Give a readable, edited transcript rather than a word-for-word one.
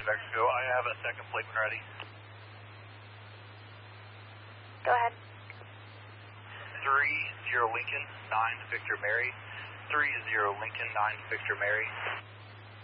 Mexico. I have a second plate when ready. Go ahead. 30 Lincoln, 9 Victor Mary. 30 Lincoln, 9 Victor Mary.